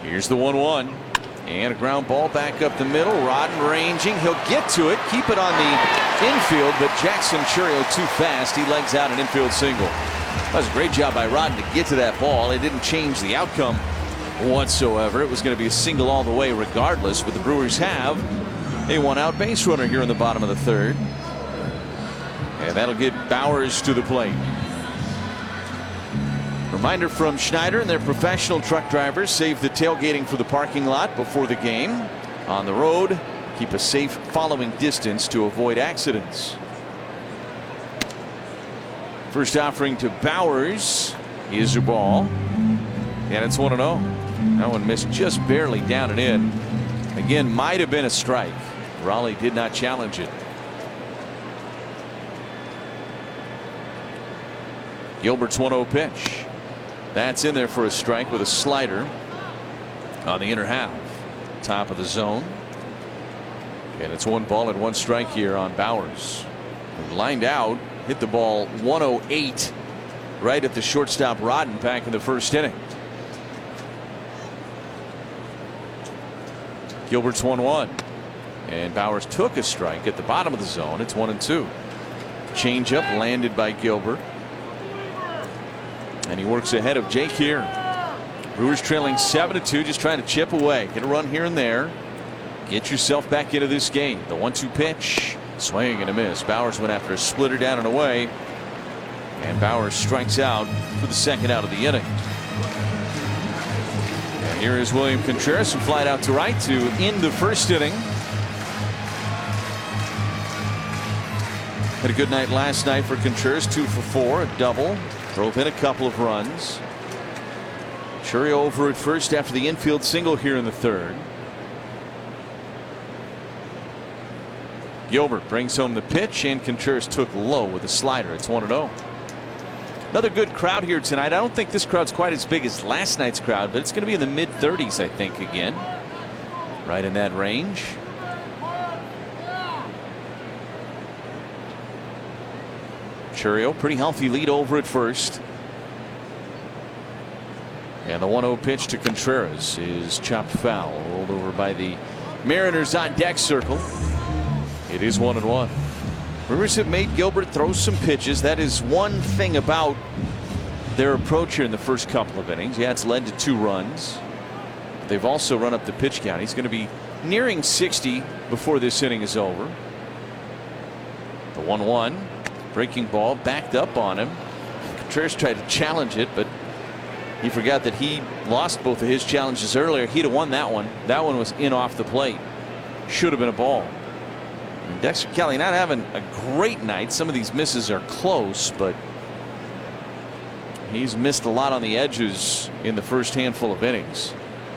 Here's the 1-1. And a ground ball back up the middle. Rodden ranging. He'll get to it. Keep it on the infield, but Jackson Chourio too fast. He legs out an infield single. That was a great job by Rodden to get to that ball. It didn't change the outcome whatsoever. It was going to be a single all the way regardless, but the Brewers have a one-out base runner here in the bottom of the third. And that'll get Bauers to the plate. Reminder from Schneider and their professional truck drivers: save the tailgating for the parking lot before the game. On the road, keep a safe following distance to avoid accidents. First offering to Bauers is a ball, and it's 1-0. That one missed just barely down and in. Again, might have been a strike. Raleigh did not challenge it. Gilbert's 1-0 pitch. That's in there for a strike with a slider on the inner half. Top of the zone. And it's 1-1 strike here on Bauers. Lined out, hit the ball 108 right at the shortstop Rodden back in the first inning. Gilbert's 1-1. And Bauers took a strike at the bottom of the zone. It's 1-2. Changeup landed by Gilbert. And he works ahead of Jake here. Brewers trailing 7-2, just trying to chip away. Get a run here and there. Get yourself back into this game. The 1-2 pitch. Swing and a miss. Bauers went after a splitter down and away. And Bauers strikes out for the second out of the inning. And here is William Contreras, who flied out to right to end the first inning. Had a good night last night for Contreras. 2 for 4, a double. Drove in a couple of runs. Chourio over at first after the infield single here in the third. Gilbert brings home the pitch, and Contreras took low with a slider. It's 1-0. Another good crowd here tonight. I don't think this crowd's quite as big as last night's crowd, but it's going to be in the mid-30s, I think, again. Right in that range. Chourio, pretty healthy lead over at first. And the 1-0 pitch to Contreras is chopped foul. Rolled over by the Mariners on deck circle. It is 1-1. Brewers have made Gilbert throw some pitches. That is one thing about their approach here in the first couple of innings. Yeah, it's led to 2 runs. They've also run up the pitch count. He's going to be nearing 60 before this inning is over. The 1-1. Breaking ball backed up on him. Contreras tried to challenge it, but he forgot that he lost both of his challenges earlier. He'd have won that one. That one was in off the plate. Should have been a ball. And Dexter Kelly not having a great night. Some of these misses are close, but he's missed a lot on the edges in the first handful of innings.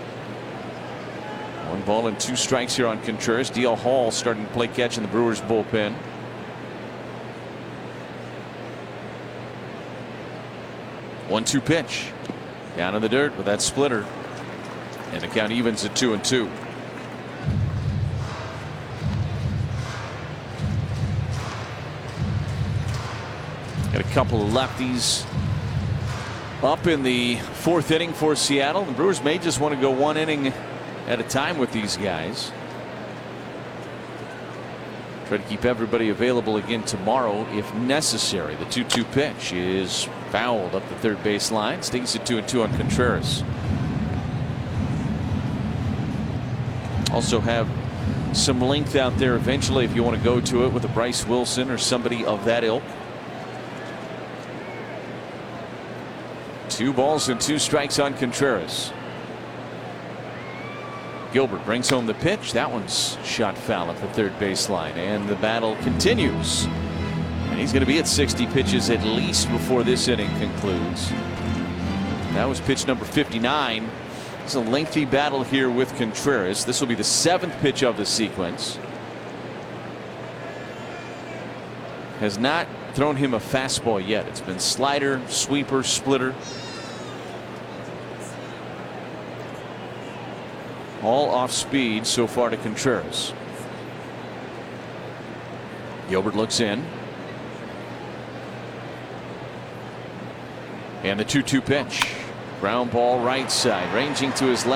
1-2 strikes here on Contreras. D.L. Hall starting to play catch in the Brewers bullpen. 1-2 pitch. Down in the dirt with that splitter. And the count evens at 2-2. Got a couple of lefties up in the 4th inning for Seattle. The Brewers may just want to go 1 inning at a time with these guys. Try to keep everybody available again tomorrow if necessary. The 2-2 pitch is fouled up the third base line. Stays at 2-2 on Contreras. Also have some length out there eventually if you want to go to it with a Bryce Wilson or somebody of that ilk. 2-2 strikes on Contreras. Gilbert brings home the pitch. That one's shot foul at the third baseline, and the battle continues. And he's going to be at 60 pitches at least before this inning concludes. That was pitch number 59. It's a lengthy battle here with Contreras. This will be the 7th pitch of the sequence. Has not thrown him a fastball yet. It's been slider, sweeper, splitter. All off speed so far to Contreras. Gilbert looks in. And the 2-2 pitch. Ground ball right side, ranging to his left.